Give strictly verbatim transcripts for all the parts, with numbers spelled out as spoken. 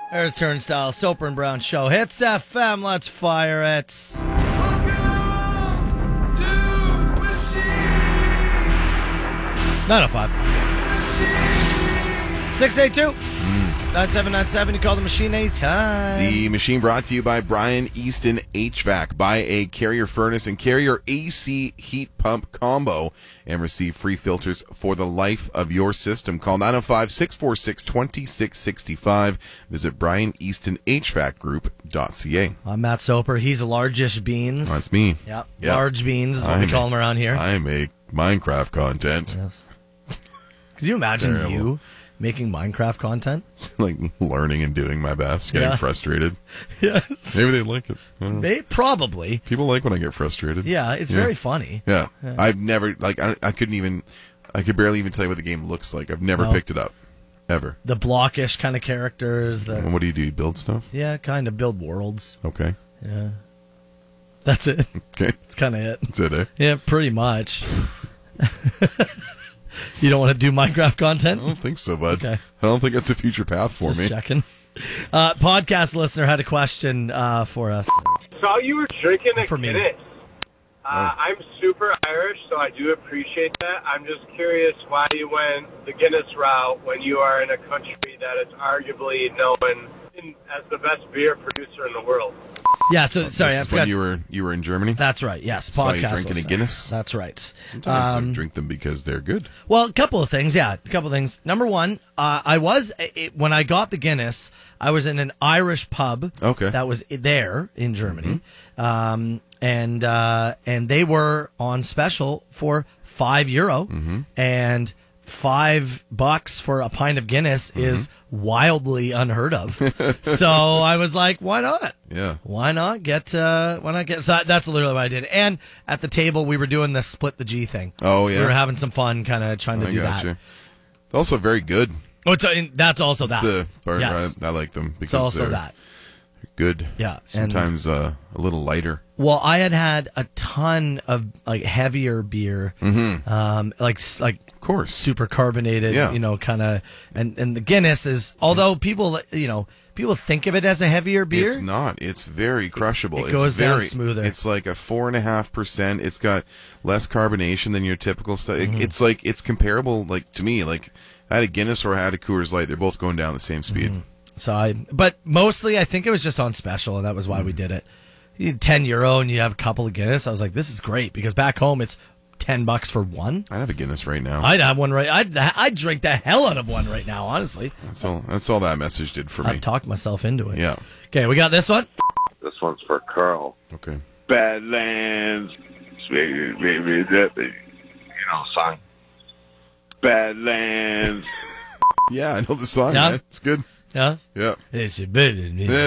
There's Turnstile, Soper and Brown Show. Hits F M, let's fire it. nine oh five. six eight two, nine seven nine seven. You call the machine anytime. The machine brought to you by Brian Easton H V A C. Buy a Carrier furnace and Carrier A C heat pump combo and receive free filters for the life of your system. Call nine oh five, six four six, two six six five. Visit brian easton h v a c group dot c a. I'm Matt Soper. He's Largest Beans. That's me. Yep. Yep. Large Beans is what I we make, call him around here. I make Minecraft content. Yes. Could you imagine Terrible. you making Minecraft content? Like learning and doing my best, getting Yeah. frustrated. Yes. Maybe they like it. I don't know. They probably. People like when I get frustrated. Yeah, it's Yeah. very funny. Yeah. I've never, like, I, I couldn't even, I could barely even tell you what the game looks like. I've never No. picked it up. Ever. The blockish kind of characters. The And what do you do? You build stuff? Yeah, kind of build worlds. Okay. Yeah. That's it. Okay. That's kind of it. That's it, eh? Yeah, pretty much. You don't want to do Minecraft I content? don't think so, bud. Okay. I don't think that's a future path for Just me. checking. Uh, podcast listener had a question uh, for us. Saw you were drinking a For me. Guinness. Uh, I'm super Irish, so I do appreciate that. I'm just curious why you went the Guinness route when you are in a country that is arguably known in, as the best beer producer in the world. Yeah, so sorry, This I is forgot. when you were you were in Germany. That's right. Yes, Saw podcast you drinking a listener. Guinness? That's right. Sometimes Um, I drink them because they're good. Well, a couple of things. Yeah, a couple of things. Number one, uh, I was it, when I got the Guinness, I was in an Irish pub. Okay. That was there in Germany, um, and uh, and they were on special for five euro, and five bucks for a pint of Guinness is wildly unheard of. So I was like, why not? Yeah. Why not get? Uh, why not get? So that's literally what I did. And at the table, we were doing the split the G thing. Oh, yeah. we were having some fun, kind of trying to I do got that. you. Also very good. Oh, it's, uh, that's also It's that. the part Yes. I, I like them because It's also they're that. good. Yeah, and- Sometimes uh, a little lighter. Well, I had had a ton of like heavier beer, um, like like Of course. super carbonated, Yeah. you know, kind of, and and the Guinness is, although people, you know, people think of it as a heavier beer. It's not. It's very crushable. It it's goes down very, smoother. It's like a four and a half percent. It's got less carbonation than your typical stuff. Mm-hmm. It, it's like it's comparable. Like to me, like I had a Guinness or I had a Coors Light. They're both going down the same speed. So I, but mostly I think it was just on special, and that was why we did it. You had ten euro, and you have a couple of Guinness. I was like, this is great because back home it's ten bucks for one. I have a Guinness right now. I'd have one right. I'd I'd drink the hell out of one right now. Honestly, that's all. That's all that message did for me. I've talked myself into it. Yeah. Okay, we got this one. This one's for Carl. Okay. Badlands, baby, baby, that baby. You know the song. Badlands. Yeah, I know the song. Yeah? Man. It's good. Yeah. Yeah. It's a bit.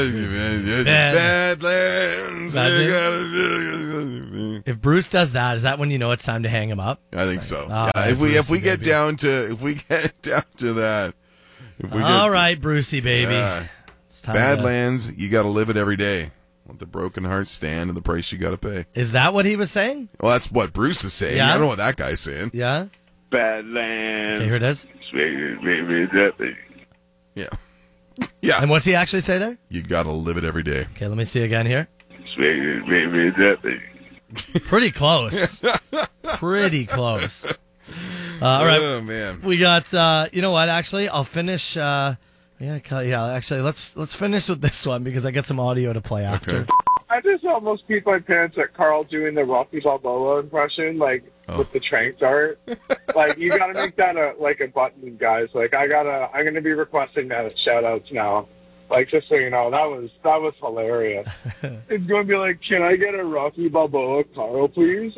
Badlands. That's you it? gotta do- If Bruce does that, is that when you know it's time to hang him up? I think so. All Yeah, right, if we if we Brucey, get baby. down to if we get down to that, if we All get right, Brucey, baby. Yeah. It's time to- Badlands, you got to live it every day. Let the broken heart stand and the price you got to pay. Is that what he was saying? Well, that's what Bruce is saying. Yeah? I don't know what that guy's saying. Yeah. Badlands. Okay, here it is. Baby, baby, that baby. Yeah. Yeah. And what's he actually say there? You got to live it every day. Okay, let me see again here. Baby, baby, that baby. Pretty close. Pretty close. Uh, all right. Oh, man. We got, uh, you know what, actually, I'll finish, uh, yeah, ca- yeah, actually, let's let's finish with this one because I got some audio to play after. Okay. I just almost peed my pants at Carl doing the Rocky Balboa impression, like Oh. with the trank dart. Like you got to make that a like a button, guys. Like I gotta, I'm gonna be requesting that as shout outs now. Like just so you know, that was that was hilarious. It's gonna be like, can I get a Rocky Balboa Carl, please?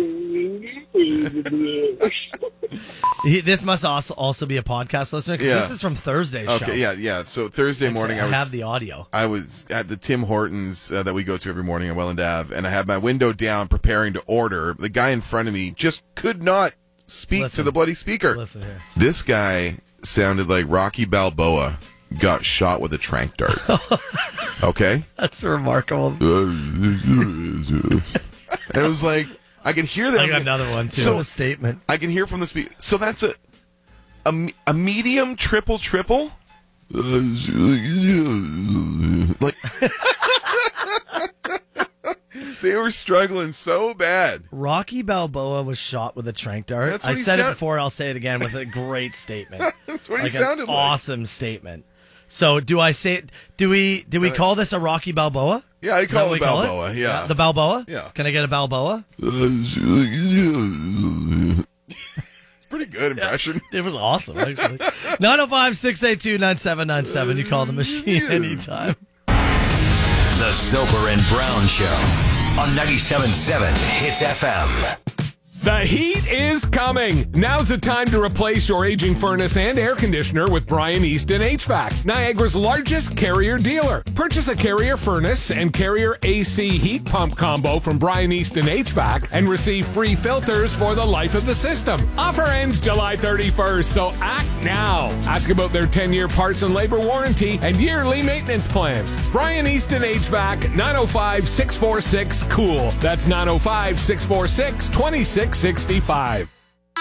He, this must also also be a podcast listener because Yeah. this is from Thursday's show. Okay, yeah, yeah. So Thursday Actually, morning, I I was have the audio. I was at the Tim Hortons uh, that we go to every morning on Welland Ave, and I had my window down preparing to order. The guy in front of me just could not speak Listen. to the bloody speaker. Listen here. This guy sounded like Rocky Balboa got shot with a trank dart. Okay? That's remarkable. And it was like, I could hear that. I got another one, too. So- a statement. I can hear from the speaker. So that's a, a, me- a medium triple triple? Like, they were struggling so bad. Rocky Balboa was shot with a trank dart. That's what I he said it sound- before. I'll say it again. It was a great statement. That's what like he sounded an like. Awesome statement. So do I say? Do we? Do we Uh, call this a Rocky Balboa? Yeah, I Is that call what it we call Balboa. Yeah. The Balboa. Yeah. Can I get a Balboa? Pretty good impression. It was awesome, actually. nine oh five, six eight two, nine seven nine seven. You call the machine anytime. The Soper and Brown Show on ninety-seven point seven Hits F M. The heat is coming. Now's the time to replace your aging furnace and air conditioner with Brian Easton H V A C, Niagara's largest Carrier dealer. Purchase a Carrier furnace and Carrier A C heat pump combo from Brian Easton H V A C and receive free filters for the life of the system. Offer ends July thirty-first, so act now. Ask about their ten-year parts and labor warranty and yearly maintenance plans. Brian Easton H V A C, nine oh five, six four six, COOL. That's nine oh five, six four six, two six six five.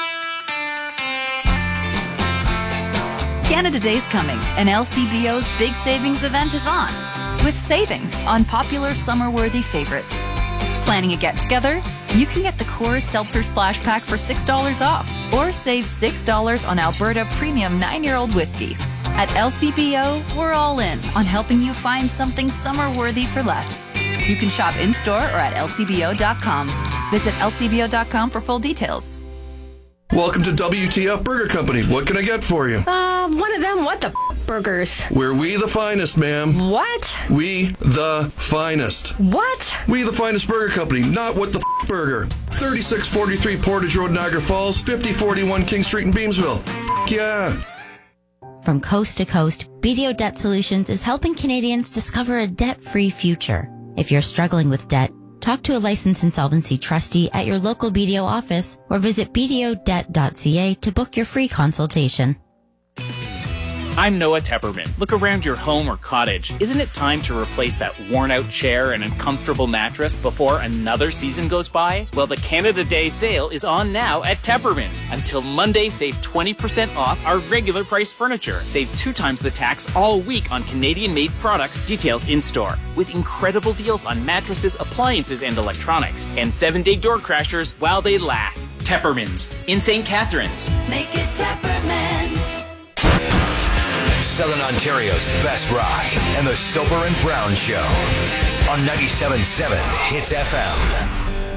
Canada Day's coming, and L C B O's big savings event is on, with savings on popular summer-worthy favorites. Planning a get-together? You can get the Coors Seltzer Splash Pack for six dollars off, or save six dollars on Alberta Premium nine-year-old whiskey. At L C B O, we're all in on helping you find something summer-worthy for less. You can shop in-store or at L C B O dot com. Visit L C B O dot com for full details. Welcome to W T F Burger Company. What can I get for you? Um, one of them what the f- burgers? We're we the finest, ma'am. What? We the finest. What? We the finest burger company, not what the f- burger. thirty-six forty-three Portage Road, Niagara Falls, fifty forty-one King Street in Beamsville. F- yeah. From coast to coast, B D O Debt Solutions is helping Canadians discover a debt-free future. If you're struggling with debt, talk to a licensed insolvency trustee at your local B D O office or visit b d o debt dot c a to book your free consultation. I'm Noah Tepperman. Look around your home or cottage. Isn't it time to replace that worn-out chair and uncomfortable mattress before another season goes by? Well, the Canada Day sale is on now at Tepperman's. Until Monday, save twenty percent off our regular price furniture. Save two times the tax all week on Canadian-made products, details in-store. With incredible deals on mattresses, appliances, and electronics. And seven-day door crashers while they last. Tepperman's in Saint Catharines. Make it Tepperman's. Southern Ontario's best rock and the Soper and Brown Show on ninety-seven point seven Hits F M.